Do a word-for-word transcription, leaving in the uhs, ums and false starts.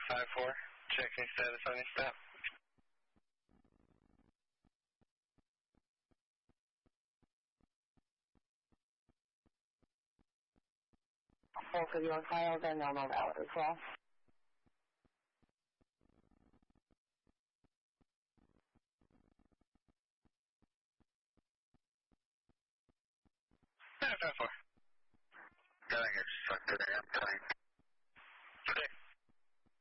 five four, checking status on your stop. Both of your files are no more valid as well. five four. Got it here.